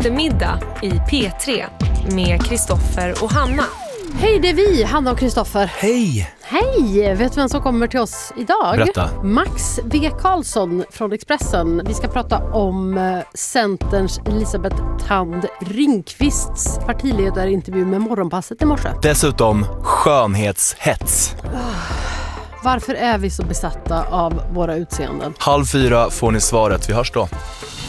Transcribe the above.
eftermiddag i P3 med Kristoffer och Hanna. Hej, det är vi, Hanna och Kristoffer. Hej! Hej, vet du vem som kommer till oss idag? Berätta. Max V. Karlsson från Expressen. Vi ska prata om Centerns Elisabeth Thand Ringqvists partiledarintervju med Morgonpasset i morse. Dessutom skönhetshets. Varför är vi så besatta av våra utseenden? 3:30 får ni svaret. Vi hörs då.